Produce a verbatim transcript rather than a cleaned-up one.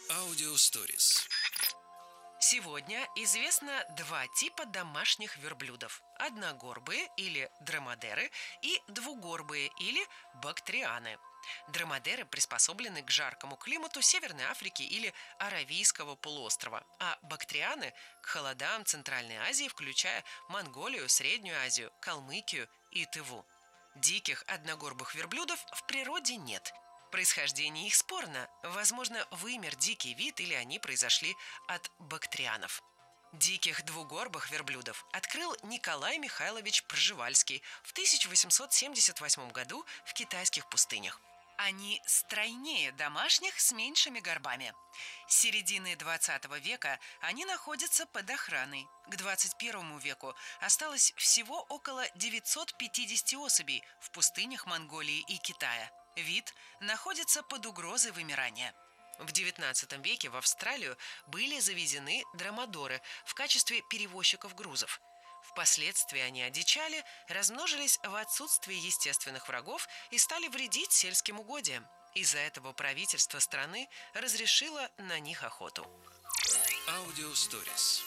Аудиосторис. Сегодня известно два типа домашних верблюдов: одногорбые или дромадеры и двугорбые или бактрианы. Дромадеры приспособлены к жаркому климату Северной Африки или Аравийского полуострова, а бактрианы – к холодам Центральной Азии, включая Монголию, Среднюю Азию, Калмыкию и Тыву. Диких одногорбых верблюдов в природе нет. Происхождение их спорно. Возможно, вымер дикий вид или они произошли от бактрианов. Диких двугорбых верблюдов открыл Николай Михайлович Пржевальский в тысяча восемьсот семьдесят восьмом году в китайских пустынях. Они стройнее домашних с меньшими горбами. С середины двадцатого века они находятся под охраной. К двадцать первому веку осталось всего около девятьсот пятьдесят особей в пустынях Монголии и Китая. Вид находится под угрозой вымирания. В девятнадцатом веке в Австралию были завезены дромадоры в качестве перевозчиков грузов. Впоследствии они одичали, размножились в отсутствии естественных врагов и стали вредить сельским угодьям. Из-за этого правительство страны разрешило на них охоту. Аудиосторис.